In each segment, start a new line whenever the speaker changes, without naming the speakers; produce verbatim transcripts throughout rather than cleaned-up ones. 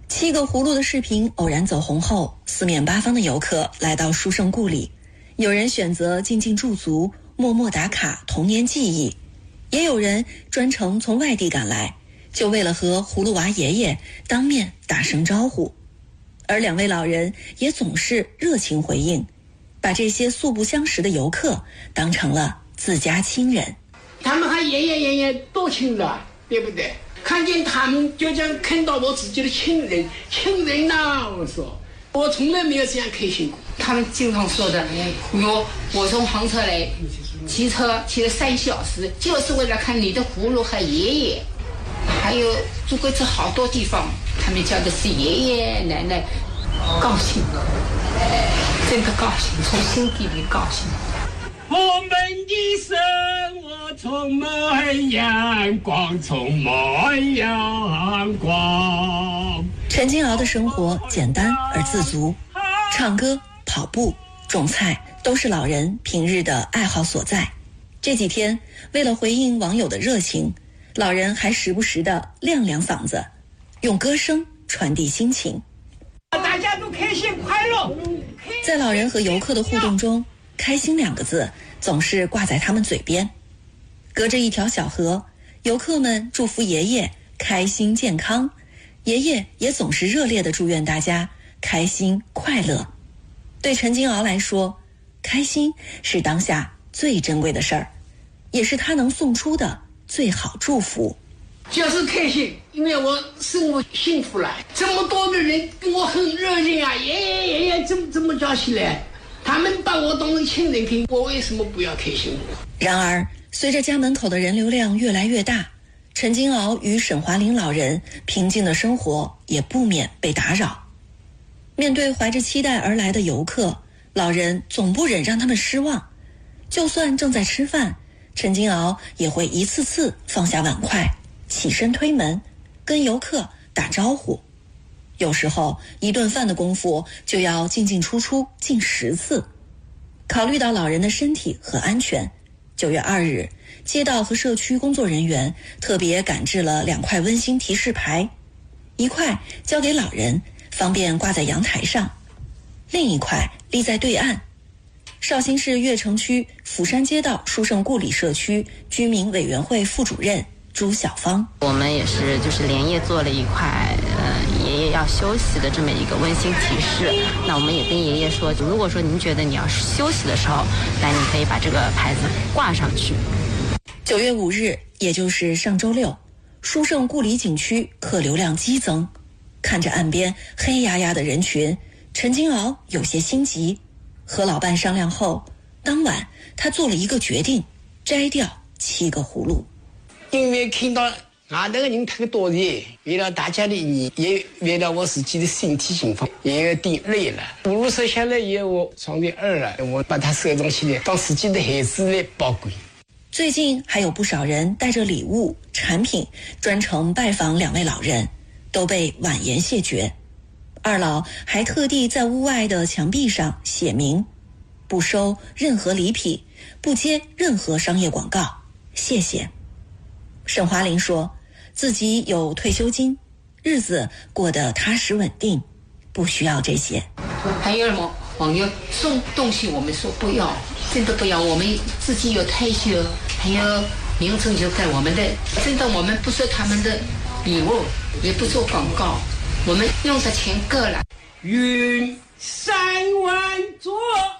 七个葫芦的视频偶然走红后，四面八方的游客来到书圣故里，有人选择静静驻足，默默打卡童年记忆，也有人专程从外地赶来，就为了和葫芦娃爷爷当面打声招呼。而两位老人也总是热情回应，把这些素不相识的游客当成了自家亲人。
他们和爷爷爷爷多亲的，对不对？看见他们就像看到我自己的亲人，亲人呐、啊！我说，我从来没有这样开心过。
他们经常说的，哟，我从杭州来，骑车骑了三小时，就是为了看你的葫芦和爷爷。还有住过这好多地方，他们叫的是爷爷奶奶，高兴，真的高兴，从心底里高兴。
我们的生活充满阳光，充满阳光。
陈金鳌的生活简单而自足，唱歌、跑步、种菜都是老人平日的爱好所在。这几天，为了回应网友的热情，老人还时不时地亮亮嗓子，用歌声传递心情。
大家都开心快乐。
在老人和游客的互动中，开心两个字总是挂在他们嘴边。隔着一条小河，游客们祝福爷爷开心健康，爷爷也总是热烈地祝愿大家开心快乐。对陈金鳌来说，开心是当下最珍贵的事儿，也是他能送出的最好祝福。
就是开心，因为我生活幸福了，这么多的人跟我很热情啊，爷爷爷爷怎么怎么叫起来，他们把我当成亲人看，我为什么不要开心？
然而，随着家门口的人流量越来越大，陈金鳌与沈华林老人平静的生活也不免被打扰。面对怀着期待而来的游客，老人总不忍让他们失望。就算正在吃饭，陈金鳌也会一次次放下碗筷，起身推门，跟游客打招呼。有时候一顿饭的功夫就要进进出出近十次。考虑到老人的身体和安全，九月二日，街道和社区工作人员特别赶制了两块温馨提示牌，一块交给老人，方便挂在阳台上，另一块立在对岸。绍兴市越城区釜山街道书圣故里社区居民委员会副主任朱小芳，
我们也是就是连夜做了一块呃爷爷要休息的这么一个温馨提示。那我们也跟爷爷说，如果说您觉得你要休息的时候，那你可以把这个牌子挂上去。
九月五日，也就是上周六，书圣故里景区客流量激增，看着岸边黑压压的人群，陈金鳌有些心急。和老伴商量后，当晚他做了一个决定，摘掉七个葫芦。
因为看到外头的人太多人，为了大家的意义，也为了我自己的身体情况，也有点累了。葫芦收下来以后，我床边二了，我把它收藏起来，当自己的孩子来保管。
最近还有不少人带着礼物、产品专程拜访两位老人，都被婉言谢绝。二老还特地在屋外的墙壁上写明：不收任何礼品，不接任何商业广告，谢谢。沈华林说，自己有退休金，日子过得踏实稳定，不需要这些。
还有什么网友送东西，我们说不要，真的不要，我们自己有退休，还有名称就在我们的，真的我们不收他们的礼物，也不做广告，我们用的钱够了。
云山万座，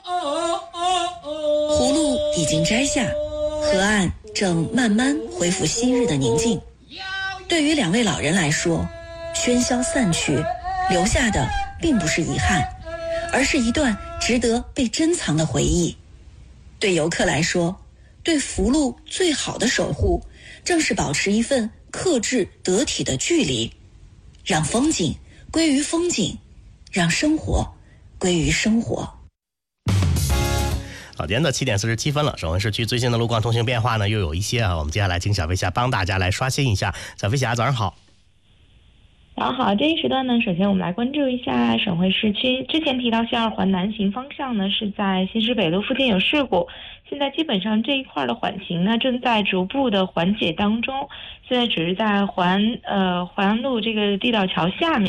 葫芦已经摘下，河岸正慢慢恢复昔日的宁静。对于两位老人来说，喧嚣散去，留下的并不是遗憾，而是一段值得被珍藏的回忆。对游客来说，对福禄最好的守护，正是保持一份克制得体的距离，让风景归于风景，让生活归于生活。
好，今天的七点四十七分了。首文市区最新的路况通行变化呢，又有一些啊，我们接下来请小飞侠帮大家来刷新一下。小飞侠，早上好。
早上好，这一时段呢，首先我们来关注一下省会市区。之前提到西二环南行方向呢，是在西直北路附近有事故，现在基本上这一块的缓行呢，正在逐步的缓解当中。现在只是在环呃环安路这个地道桥下面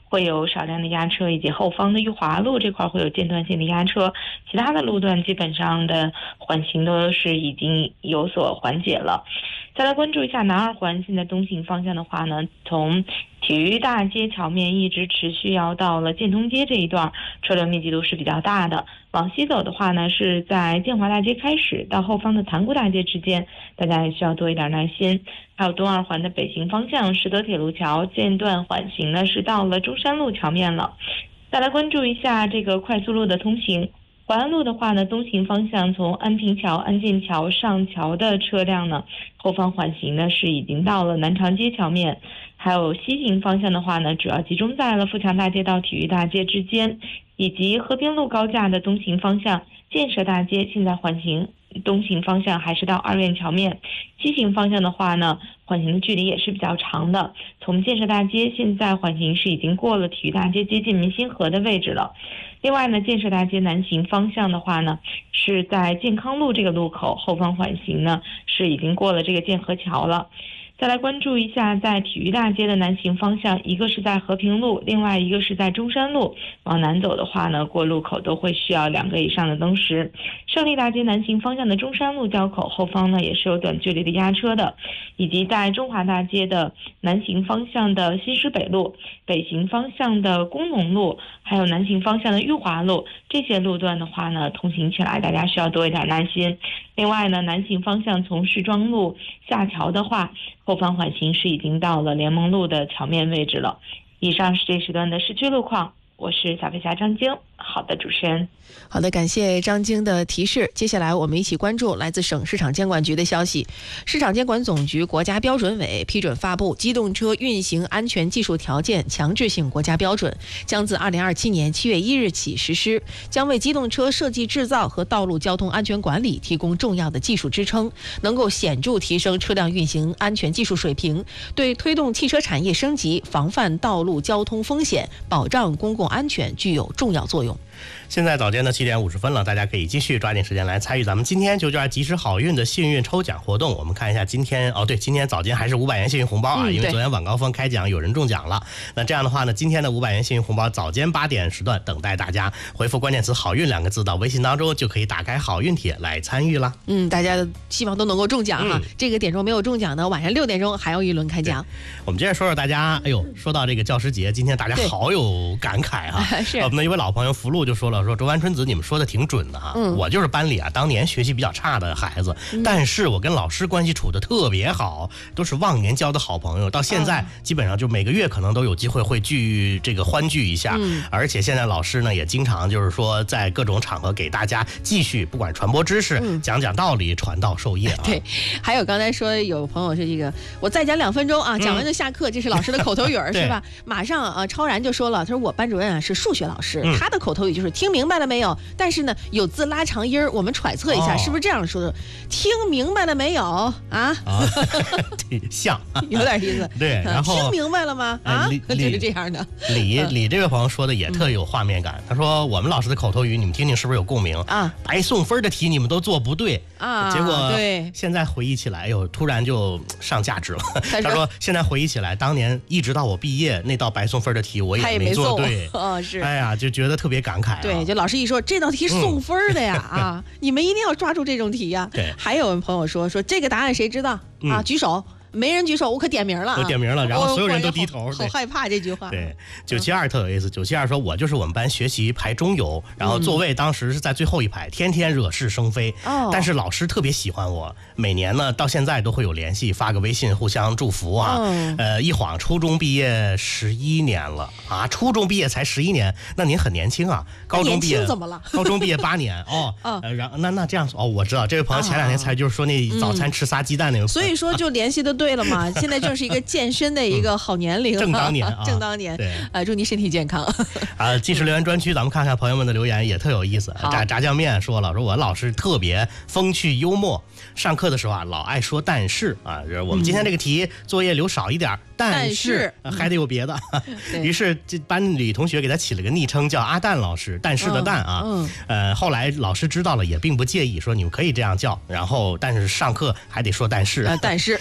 会有少量的压车，以及后方的裕华路这块会有间断性的压车，其他的路段基本上的缓行都是已经有所缓解了。再来关注一下南二环，现在东行方向的话呢，从体育大街桥面一直持续要到了建通街这一段，车流密集度是比较大的。往西走的话呢，是在建华大街开始到后方的塘沽大街之间，大家也需要多一点耐心。还有东二环的北行方向，实德铁路桥间断缓行呢，是到了中山路桥面了。再来关注一下这个快速路的通行。淮安路的话呢，东行方向从安平桥、安建桥上桥的车辆呢，后方缓行呢是已经到了南长街桥面。还有西行方向的话呢，主要集中在了富强大街到体育大街之间，以及和平路高架的东行方向，建设大街现在缓行，东行方向还是到二院桥面。西行方向的话呢，缓行的距离也是比较长的，从建设大街现在缓行是已经过了体育大街接近民心河的位置了。另外呢，建设大街南行方向的话呢，是在健康路这个路口，后方缓行呢是已经过了这个建河桥了。再来关注一下在体育大街的南行方向，一个是在和平路，另外一个是在中山路。往南走的话呢，过路口都会需要两个以上的灯时。胜利大街南行方向的中山路交口后方呢，也是有短距离的压车的，以及在中华大街的南行方向的新市北路、北行方向的工农路，还有南行方向的裕华路，这些路段的话呢，通行起来大家需要多一点耐心。另外呢，南行方向从市庄路下桥的话，后方缓行是已经到了联盟路的桥面位置了。以上是这时段的市区路况，我是小飞侠张晶。好的，主持人。
好的，感谢张晶的提示。接下来我们一起关注来自省市场监管局的消息。市场监管总局国家标准委批准发布《机动车运行安全技术条件强制性国家标准》，将自二零二七年七月一日起实施，将为机动车设计制造和道路交通安全管理提供重要的技术支撑，能够显著提升车辆运行安全技术水平，对推动汽车产业升级、防范道路交通风险、保障公共安全具有重要作用。
现在早间的七点五十分了，大家可以继续抓紧时间来参与咱们今天九卷即时好运的幸运抽奖活动。我们看一下今天哦，对，今天早间还是五百元幸运红包啊，嗯、因为昨天晚高峰开奖有人中奖了。那这样的话呢，今天的五百元幸运红包早间八点时段等待大家回复关键词好运两个字到微信当中，就可以打开好运帖来参与了。
嗯，大家希望都能够中奖哈、嗯。这个点钟没有中奖的，晚上六点钟还有一轮开奖。
我们接着说说大家，哎呦，说到这个教师节，今天大家好有感慨啊。
是
我们的一位老朋友福禄就说了，说周完春子你们说的挺准的哈、嗯，我就是班里啊当年学习比较差的孩子、嗯，但是我跟老师关系处得特别好，都是忘年交的好朋友，到现在基本上就每个月可能都有机会会聚这个欢聚一下、嗯，而且现在老师呢也经常就是说在各种场合给大家继续不管传播知识、嗯、讲讲道理，传道授业啊。
对，还有刚才说有朋友是这个我再讲两分钟啊，讲完就下课、嗯，这是老师的口头语是吧？马上啊，超然就说了，他说我班主任啊是数学老师、嗯，他的口头语就是听明白了没有？但是呢，有字拉长音儿，我们揣测一下、哦，是不是这样说的？听明白了没有啊？啊，
像，
有点意思。
对，然后
听明白了吗？啊，就是这样的。
李李这位朋友说的也特有画面感、嗯，他说我们老师的口头语，你们听听是不是有共鸣啊？白送分的题你们都做不对啊，结果对，现在回忆起来，哎呦，突然就上价值了。他说, 他说现在回忆起来，当年一直到我毕业那道白送分的题，我也没做对。
哦，是。
哎呀，就觉得特别感慨、啊。
对，就老师一说这道题送分的呀、嗯、啊，你们一定要抓住这种题呀。
对。
还有朋友说说这个答案谁知道啊、嗯？举手。没人举手，我可点名了、啊，
我点名了，然后所有人都低头，
好, 好害怕这句话。
对，九七二特有意思。九七二说，我就是我们班学习排中游，然后座位当时是在最后一排，天天惹是生非。哦。但是老师特别喜欢我，每年呢到现在都会有联系，发个微信互相祝福啊。哦、呃，一晃初中毕业十一年了啊，初中毕业才十一年，那您很年轻啊。高中毕业
怎么了？
高中毕业八年哦。哦。呃，然后那那这样说哦，我知道这位朋友前两天才就是说那早餐吃仨鸡蛋那个、嗯。
所以说就联系的对了嘛，现在。就是一个健身的一个好年龄，
正当年啊，
正当年。
对，
呃，祝您身体健康。
啊，即时留言专区，咱们看看朋友们的留言也特有意思。炸炸酱面说了，说我老师特别风趣幽默，上课的时候啊老爱说但是啊，我们今天这个题、嗯、作业留少一点，但是还得有别的。嗯、于是这班里同学给他起了个昵称叫阿蛋老师，但是的蛋啊。嗯。呃，后来老师知道了也并不介意，说你们可以这样叫，然后但是上课还得说但是。
呃、但是。
哎，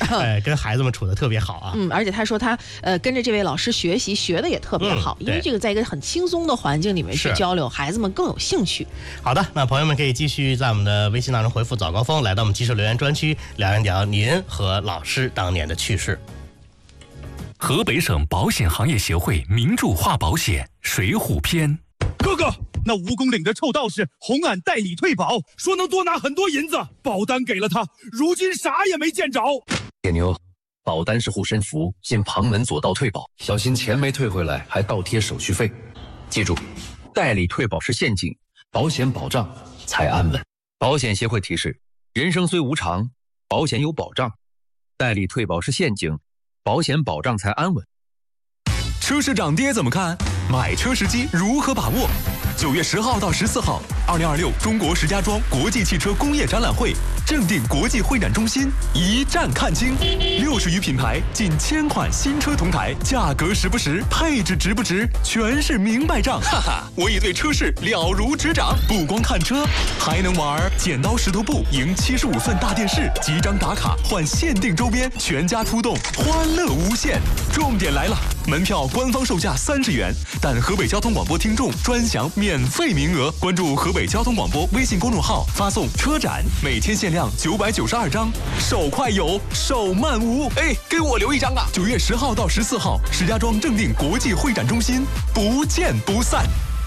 跟孩子们处得特别好啊。
嗯，而且他说他呃跟着这位老师学习，学的也特别好，
嗯、
因为这个在一个很轻松的环境里面去交流，孩子们更有兴趣。
好的，那朋友们可以继续在我们的微信当中回复早高峰，来到我们及时留言专区聊一聊您和老师当年的趣事。
河北省保险行业协会名著化保险水浒篇。
哥哥，那蜈蚣岭的臭道士洪俺代理退保，说能多拿很多银子，保单给了他，如今啥也没见着。
铁牛，保单是护身符，进旁门左道退保，小心钱没退回来还倒贴手续费。记住，代理退保是陷阱，保险保障才安稳。保险协会提示：人生虽无常，保险有保障。代理退保是陷阱，保险保障才安稳。
车市涨跌怎么看？买车时机如何把握？九月十号到十四号，二零二六中国石家庄国际汽车工业展览会，正定国际会展中心一站看清，六十余品牌，近千款新车同台，价格实不实，配置值不值，全是明白账。哈哈，我已对车市了如指掌，不光看车，还能玩剪刀石头布，赢七十五寸大电视，几张打卡换限定周边，全家出动，欢乐无限。重点来了，门票官方售价三十元，但河北交通广播听众专享免费名额。关注河北交通广播微信公众号，发送车展，每天限量九百九十二张，手快有，手慢无。哎，给我留一张啊！九月十号到十四号，石家庄正定国际会展中心，不见不散。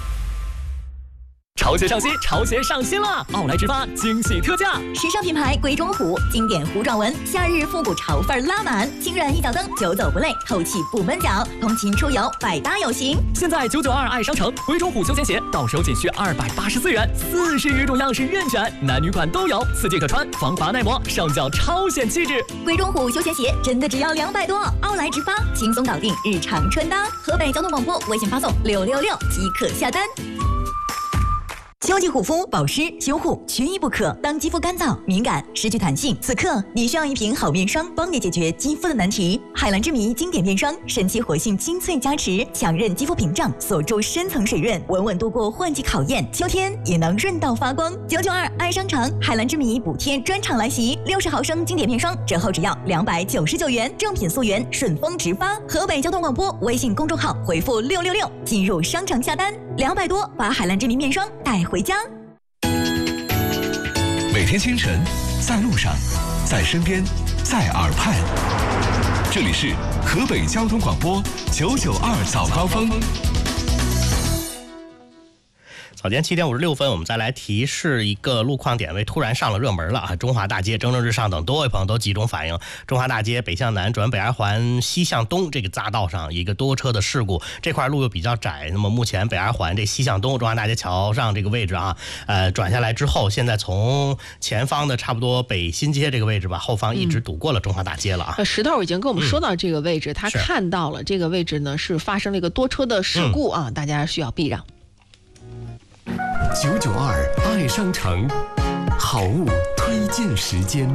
潮鞋上新，潮鞋上新了！奥莱直发惊喜特价，
时尚品牌鬼冢虎，经典糊状纹，夏日复古潮范拉满，轻软一脚蹬，久走不累，透气不闷脚，通勤出游百搭有型。
现在九九二爱商城鬼冢虎休闲鞋到手仅需二百八十四元，四十余种样式任选，男女款都有，四季可穿，防滑耐磨，上脚超显气质。
鬼冢虎休闲鞋真的只要两百多，奥莱直发轻松搞定日常穿搭。河北交通广播微信发送六六六即可下单。秋季护肤保湿修护缺一不可。当肌肤干燥、敏感、失去弹性，此刻你需要一瓶好面霜，帮你解决肌肤的难题。海蓝之谜经典面霜，神奇活性精粹加持，强韧肌肤屏障，锁住深层水润，稳稳度过换季考验，秋天也能润到发光。九九二爱商城海蓝之谜补贴专场来袭，六十毫升经典面霜折后只要两百九十九元，正品溯源，顺丰直发。河北交通广播微信公众号回复六六六进入商城下单，两百多把海蓝之谜面霜带回家。
每天清晨，在路上，在身边，在耳畔，这里是河北交通广播九九二早高峰。
早间七点五十六分，我们再来提示一个路况点位突然上了热门了啊！中华大街、蒸蒸日上等多位朋友都集中反映，中华大街北向南转北二环西向东这个匝道上一个多车的事故，这块路又比较窄。那么目前北二环这西向东中华大街桥上这个位置啊，呃转下来之后，现在从前方的差不多北新街这个位置吧，后方一直堵过了中华大街了啊。
嗯、石头已经跟我们说到这个位置，嗯、他看到了这个位置呢是发生了一个多车的事故啊，嗯、大家需要避让。
九九二爱商城，好物推荐时间。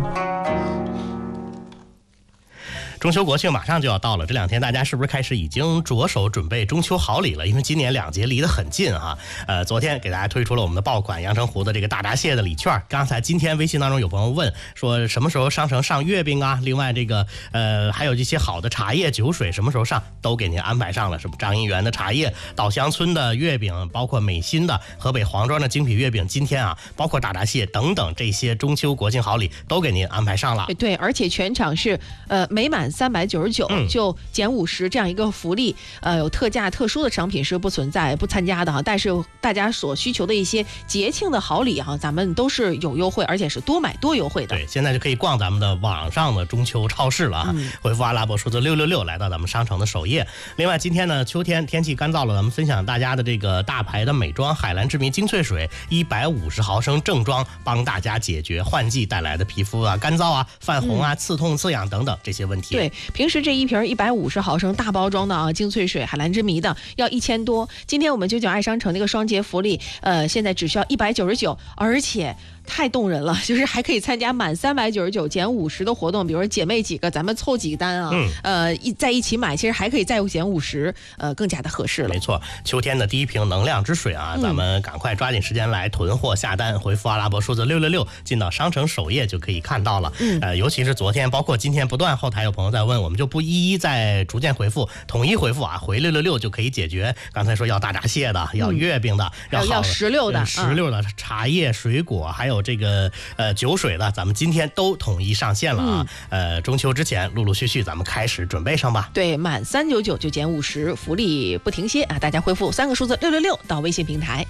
中秋国庆马上就要到了，这两天大家是不是开始已经着手准备中秋好礼了？因为今年两节离得很近哈。呃，昨天给大家推出了我们的爆款阳澄湖的这个大闸蟹的礼券。刚才今天微信当中有朋友问说什么时候商城上月饼啊？另外这个呃还有一些好的茶叶酒水什么时候上，都给您安排上了。什么张一元的茶叶、稻香村的月饼，包括美心的河北黄庄的精品月饼，今天啊包括大闸蟹等等这些中秋国庆好礼都给您安排上了。
对，而且全场是呃每满三百九十九就减五十这样一个福利，呃，有特价特殊的商品是不存在不参加的哈，但是大家所需求的一些节庆的好礼哈，咱们都是有优惠，而且是多买多优惠的。
对，现在就可以逛咱们的网上的中秋超市了啊！嗯、回复阿拉伯数字六六六来到咱们商城的首页。另外，今天呢，秋天天气干燥了，咱们分享大家的这个大牌的美妆海蓝之谜精粹水一百五十毫升正装，帮大家解决换季带来的皮肤啊干燥啊、泛红啊、嗯、刺痛、刺痒等等这些问题。
对，平时这一瓶一百五十毫升大包装的啊精粹水海蓝之谜的要一千多，今天我们九九爱商城那个双节福利，呃，现在只需要一百九十九，而且太动人了，就是还可以参加满三百九十九减五十的活动，比如说姐妹几个，咱们凑几个单啊，嗯、呃，一在一起买，其实还可以再减五十，呃，更加的合适了。
没错，秋天的第一瓶能量之水啊，嗯、咱们赶快抓紧时间来囤货下单，回复阿拉伯数字六六六，进到商城首页就可以看到了。嗯，呃，尤其是昨天，包括今天，不断后台有朋友在问，我们就不一一再逐渐回复，统一回复啊，回六六六就可以解决。刚才说要大闸蟹的，要月饼的，
嗯、要
要
石榴的，
石榴的、嗯、茶叶、水果，还有这个呃酒水的，咱们今天都统一上线了啊。嗯、呃，中秋之前陆陆续续咱们开始准备上吧。
对，满三九九就减五十，福利不停歇啊！大家回复三个数字六六六到微信平台。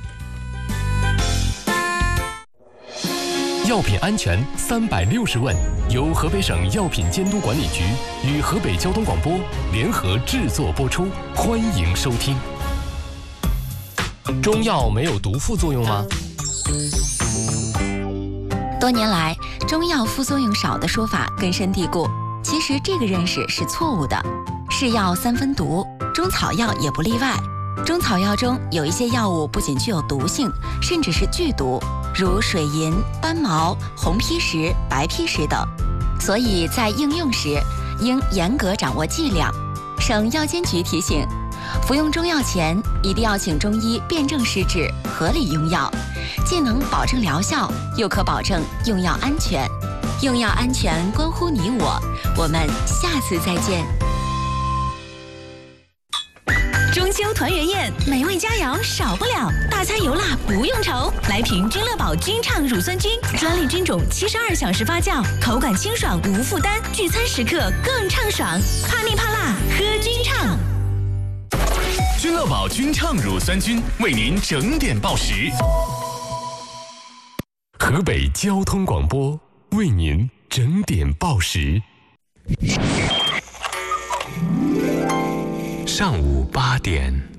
药品安全三百六十问，由河北省药品监督管理局与河北交通广播联合制作播出，欢迎收听。中药没有毒副作用吗？
多年来，中药副作用少的说法根深蒂固，其实这个认识是错误的。是药三分毒，中草药也不例外。中草药中有一些药物不仅具有毒性，甚至是剧毒，如水银、斑毛、红皮石、白皮石等，所以在应用时应严格掌握剂量。省药监局提醒，服用中药前一定要请中医辨证施治，合理用药，既能保证疗效，又可保证用药安全。用药安全关乎你我，我们下次再见。
中秋团圆宴，美味佳肴少不了，大餐油辣不用愁，来瓶君乐宝君畅乳酸菌，专利菌种，七十二小时发酵，口感清爽无负担，聚餐时刻更畅爽。怕腻怕辣，喝君畅。
君乐宝君畅乳酸菌为您整点报时。
河北交通广播为您整点报时。
上午八点。